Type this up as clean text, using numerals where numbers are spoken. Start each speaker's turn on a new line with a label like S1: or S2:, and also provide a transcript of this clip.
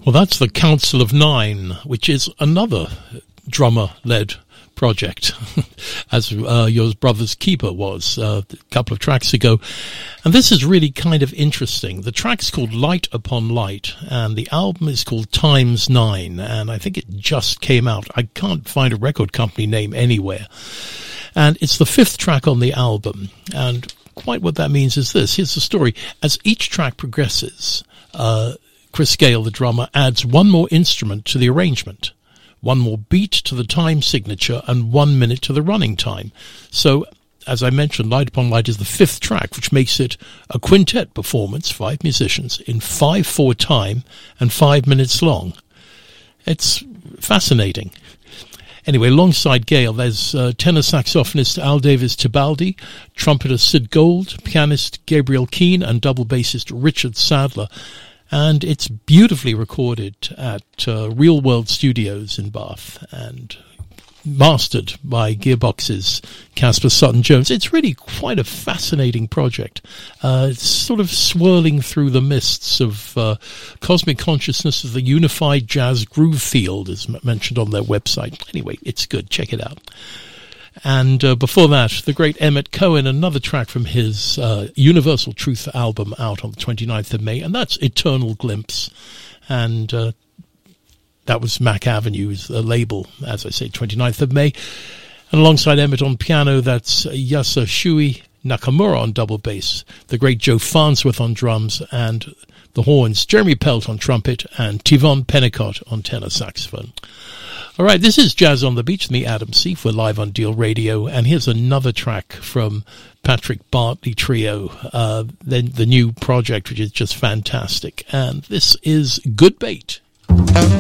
S1: Well, that's the Council of Nine, which is another drummer-led project, as your brother's Keeper was a couple of tracks ago. And this is really kind of interesting. The track's called Light Upon Light, and the album is called Times 9, and I think it just came out. I can't find a record company name anywhere. And it's the 5th track on the album, and quite what that means is this. Here's the story. As each track progresses, Chris Gale, the drummer, adds one more instrument to the arrangement, one more beat to the time signature, and 1 minute to the running time. So, as I mentioned, Light Upon Light is the 5th track, which makes it a quintet performance, 5 musicians, in 5/4 time and 5 minutes long. It's fascinating. Anyway, alongside Gale, there's tenor saxophonist Al Davis Tibaldi, trumpeter Sid Gold, pianist Gabriel Keane, and double bassist Richard Sadler. And it's beautifully recorded at Real World Studios in Bath and mastered by Gearbox's Casper Sutton-Jones. It's really quite a fascinating project. It's sort of swirling through the mists of cosmic consciousness of the unified jazz groove field, as mentioned on their website. Anyway, it's good. Check it out. And before that, the great Emmett Cohen, another track from his Universal Truth album out on the 29th of May, and that's Eternal Glimpse. And that was Mac Avenue's label, as I say, 29th of May. And alongside Emmett on piano, that's Yasashui Nakamura on double bass, the great Joe Farnsworth on drums, and the horns, Jeremy Pelt on trumpet, and Tivon Pennicott on tenor saxophone. All right, this is Jazz on the Beach and the Adam Seif. We're live on Deal Radio, and here's another track from Patrick Bartley Trio, the new project, which is just fantastic. And this is Good Bait.